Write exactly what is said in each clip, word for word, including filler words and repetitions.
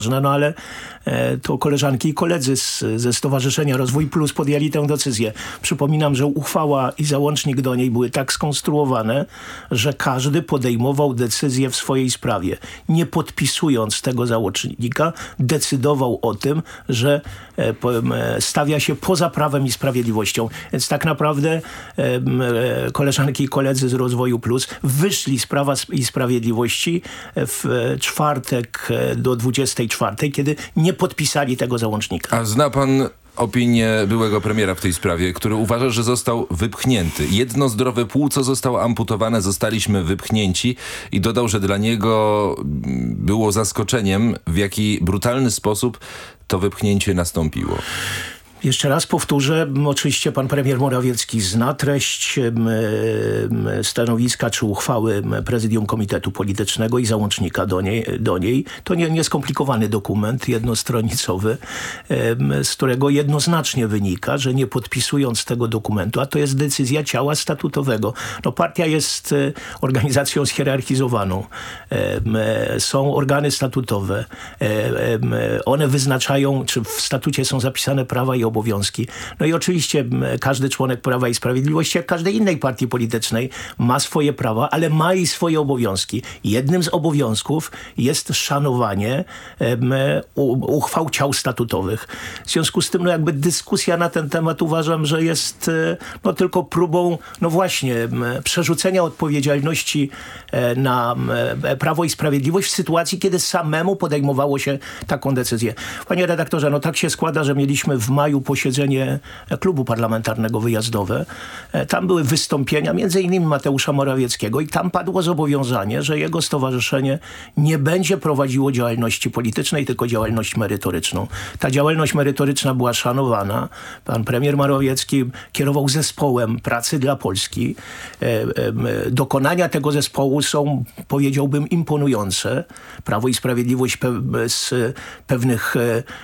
No ale e, to koleżanki i koledzy z, ze Stowarzyszenia Rozwój Plus podjęli tę decyzję. Przypominam, że uchwała i załącznik do niej były tak skonstruowane, że każdy podejmował decyzję w swojej sprawie. Nie podpisując tego załącznika, decydował o tym, że e, po, e, stawia się poza prawem i sprawiedliwością. Więc tak naprawdę e, e, koleżanki i koledzy z Rozwoju Plus wyszli z Prawa i Sprawiedliwości w e, czwartek e, do dwudziestej czwartej, kiedy nie podpisali tego załącznika. A zna pan opinię byłego premiera w tej sprawie, który uważa, że został wypchnięty. Jedno zdrowe płuco zostało amputowane, zostaliśmy wypchnięci i dodał, że dla niego było zaskoczeniem, w jaki brutalny sposób to wypchnięcie nastąpiło. Jeszcze raz powtórzę, oczywiście pan premier Morawiecki zna treść stanowiska czy uchwały Prezydium Komitetu Politycznego i załącznika do niej. Do niej. To nie, nieskomplikowany dokument, jednostronicowy, z którego jednoznacznie wynika, że nie podpisując tego dokumentu, a to jest decyzja ciała statutowego. No, partia jest organizacją zhierarchizowaną. Są organy statutowe. One wyznaczają, czy w statucie są zapisane prawa i obowiązki. No i oczywiście każdy członek Prawa i Sprawiedliwości, jak każdej innej partii politycznej, ma swoje prawa, ale ma i swoje obowiązki. Jednym z obowiązków jest szanowanie em, u, uchwał ciał statutowych. W związku z tym, no jakby dyskusja na ten temat uważam, że jest no tylko próbą, no właśnie, em, przerzucenia odpowiedzialności e, na e, Prawo i Sprawiedliwość w sytuacji, kiedy samemu podejmowało się taką decyzję. Panie redaktorze, no tak się składa, że mieliśmy w maju posiedzenie klubu parlamentarnego wyjazdowe. Tam były wystąpienia między innymi Mateusza Morawieckiego i tam padło zobowiązanie, że jego stowarzyszenie nie będzie prowadziło działalności politycznej, tylko działalność merytoryczną. Ta działalność merytoryczna była szanowana. Pan premier Morawiecki kierował zespołem pracy dla Polski. Dokonania tego zespołu są, powiedziałbym, imponujące. Prawo i Sprawiedliwość pe- z pewnych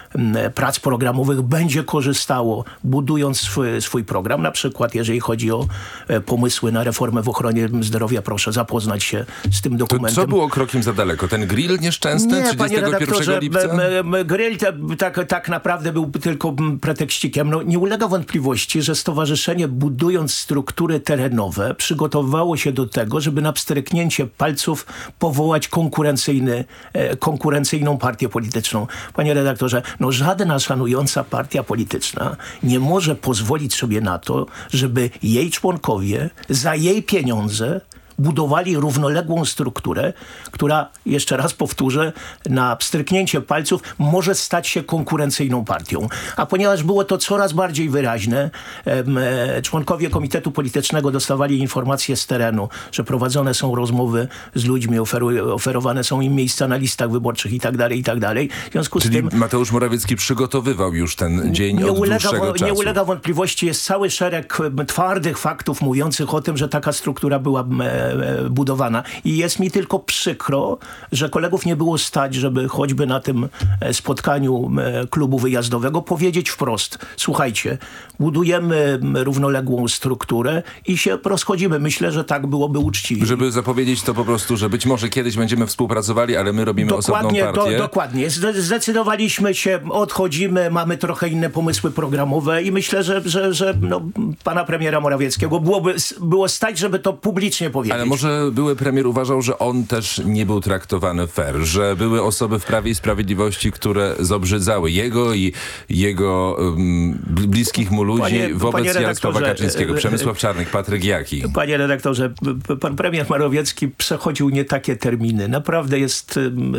prac programowych będzie korzystało, budując swój, swój program. Na przykład, jeżeli chodzi o e, pomysły na reformę w ochronie zdrowia, proszę zapoznać się z tym dokumentem. To co było krokiem za daleko? Ten grill nieszczęsny Nie, trzydziestego pierwszego lipca? M, m, grill te, tak, tak naprawdę był tylko pretekścikiem. No, nie ulega wątpliwości, że stowarzyszenie, budując struktury terenowe, przygotowywało się do tego, żeby na pstryknięcie palców powołać konkurencyjny, e, konkurencyjną partię polityczną. Panie redaktorze, no żadna szanująca partia polityczna nie może pozwolić sobie na to, żeby jej członkowie za jej pieniądze budowali równoległą strukturę, która, jeszcze raz powtórzę, na pstryknięcie palców może stać się konkurencyjną partią. A ponieważ było to coraz bardziej wyraźne, em, e, członkowie Komitetu Politycznego dostawali informacje z terenu, że prowadzone są rozmowy z ludźmi, oferu- oferowane są im miejsca na listach wyborczych i tak dalej, i tak dalej. W związku Czyli z tym Mateusz Morawiecki przygotowywał już ten dzień nie od ulega, dłuższego czasu. Nie ulega wątpliwości, jest cały szereg m, twardych faktów mówiących o tym, że taka struktura była m, budowana. I jest mi tylko przykro, że kolegów nie było stać, żeby choćby na tym spotkaniu klubu wyjazdowego powiedzieć wprost: słuchajcie, budujemy równoległą strukturę i się rozchodzimy. Myślę, że tak byłoby uczciwie. Żeby zapowiedzieć to po prostu, że być może kiedyś będziemy współpracowali, ale my robimy dokładnie, osobną partię. Do, dokładnie. Zdecydowaliśmy się, odchodzimy, mamy trochę inne pomysły programowe i myślę, że, że, że no, pana premiera Morawieckiego byłoby, było stać, żeby to publicznie powiedzieć. Ale może były premier uważał, że on też nie był traktowany fair, że były osoby w Prawie i Sprawiedliwości, które zobrzydzały jego i jego um, bliskich mu ludzi panie, wobec panie Jarosława Kaczyńskiego. Przemysław Czarnek, Patryk Jaki. Panie redaktorze, pan premier Morawiecki przechodził nie takie terminy. Naprawdę jest um,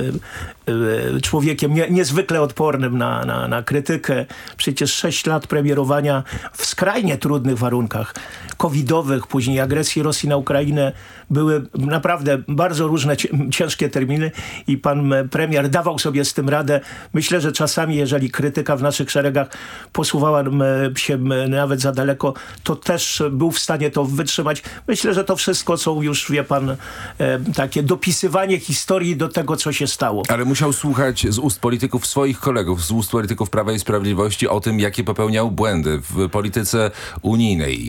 um, człowiekiem nie, niezwykle odpornym na, na, na krytykę. Przecież sześć lat premierowania w skrajnie trudnych warunkach covidowych, później agresji Rosji na Ukrainę, były naprawdę bardzo różne ciężkie terminy i pan premier dawał sobie z tym radę. Myślę, że czasami, jeżeli krytyka w naszych szeregach posuwała się nawet za daleko, to też był w stanie to wytrzymać. Myślę, że to wszystko są już, wie pan, takie dopisywanie historii do tego, co się stało. Ale musiał słuchać z ust polityków swoich kolegów, z ust polityków Prawa i Sprawiedliwości o tym, jakie popełniał błędy w polityce unijnej.